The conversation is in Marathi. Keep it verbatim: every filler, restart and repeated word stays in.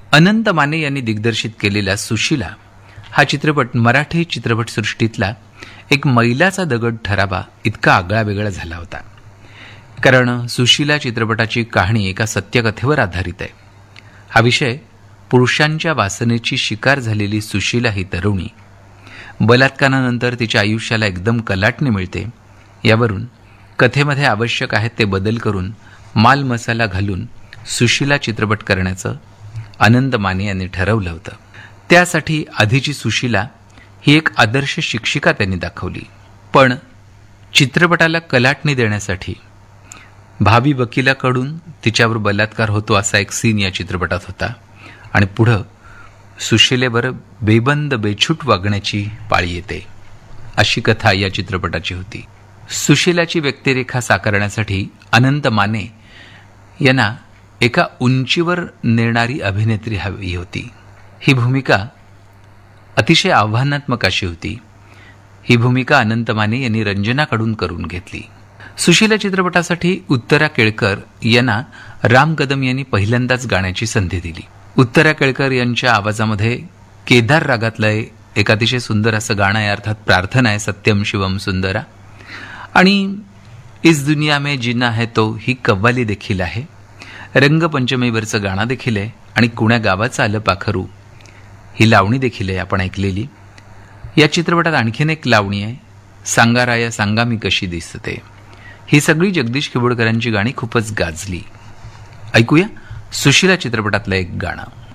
अनंत माने यांनी दिग्दर्शित केलेला सुशिला हा चित्रपट मराठी चित्रपटसृष्टीतला एक मैलाचा दगड ठरावा इतका आगळा वेगळा झाला होता. कारण सुशिला चित्रपटाची कहाणी एका सत्यकथेवर आधारित आहे. हा विषय पुरुषांच्या वासनेची शिकार झालेली सुशिला ही तरुणी बलात्कारानंतर तिच्या आयुष्याला एकदम कलाटणी मिळते, यावरून कथेमध्ये आवश्यक आहेत ते बदल करून माल मसाला घालून सुशिला चित्रपट करण्याचं अनंत माने यांनी ठरवलं होतं. त्यासाठी आधीची सुशिला ही एक आदर्श शिक्षिका त्यांनी दाखवली, पण चित्रपटाला कलाटणी देण्यासाठी भावी वकिलाकडून तिच्यावर बलात्कार होतो असा एक सीन या चित्रपटात होता आणि पुढं सुशिलेवर बेबंद बेछूट वागण्याची पाळी येते. अशी कथा या चित्रपटाची होती. सुशिलाची व्यक्तिरेखा साकारण्यासाठी अनंत माने यांना एका उंचीवर नेणारी अभिनेत्री हवी होती. ही भूमिका अतिशय आव्हानात्मक अशी होती. ही भूमिका अनंत माने यांनी रंजनाकडून करून घेतली. सुशिला चित्रपटासाठी उत्तरा केळकर यांना राम कदम यांनी पहिल्यांदाच गाण्याची संधी दिली. उत्तरा केळकर यांच्या आवाजामध्ये केदार रागातलं एक अतिशय सुंदर असं गाणं आहे, अर्थात प्रार्थना आहे, सत्यम शिवम सुंदरा. आणि इस दुनिया में जीना है तो ही कव्वाली देखील आहे. रंगपंचमीवरचं गाणं देखील आहे आणि कुण्या गावाचं आलं पाखरू ही लावणी देखील आहे आपण ऐकलेली. या चित्रपटात आणखीन एक लावणी आहे, सांगाराया सांगा मी कशी दिसते. ही सगळी जगदीश किबोडकरांची गाणी खूपच गाजली. ऐकूया सुशिला चित्रपटातलं एक गाणं.